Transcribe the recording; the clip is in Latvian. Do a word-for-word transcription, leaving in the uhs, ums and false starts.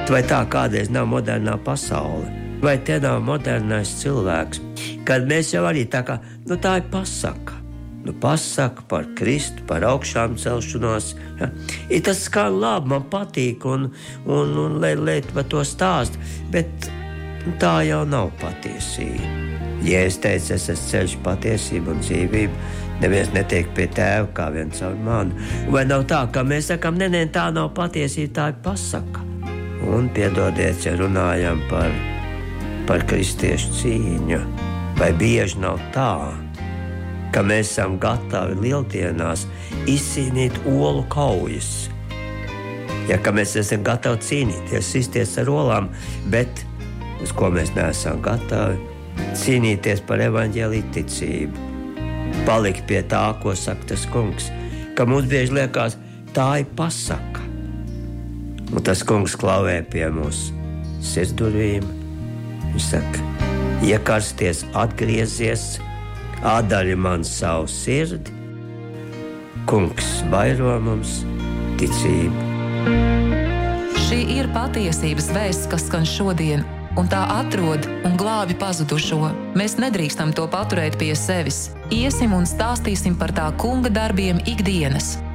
Vai tā kādreiz nav modernā pasaule? Vai te nav modernais cilvēks? Kad mēs jau arī tā kā, nu tā ir pasaka. Nu, pasaka par Kristu, par augšām celšanos. Ja. I tas skan labi, man patīk, un, un, un lai, lai par to stāst, bet nu, tā jau nav patiesība. Ja es teicu, es esmu ceļš, patiesība un dzīvība, neviens netiek pie tēva kā viens caur mani. Vai nav tā, ka mēs sakam, ne, ne, tā nav patiesība, tā ir pasaka. Un piedodiet, ja runājam par, par kristiešu cīņu, vai bieži nav tā, ka mēs esam gatavi lieldienās izcīnīt olu kaujas. Ja, ka mēs esam gatavi cīnīties, sisties ar olām, bet uz ko mēs neesam gatavi cīnīties par evaņģēliju ticību. Palikt pie tā, ko saka tas kungs, ka mums bieži liekas, tā ir pasaka. Un tas kungs klavē pie mūsu sirdsdurvīm. Viņš saka, iekarsties, atgriezies, atdari man savu sirdi, kungs vairo mums ticību. Šī ir patiesības vēsts, kas skan šodien, un tā atrod un glābi pazudušo. Mēs nedrīkstam to paturēt pie sevis. Iesim un stāstīsim par tā kunga darbiem ikdienas.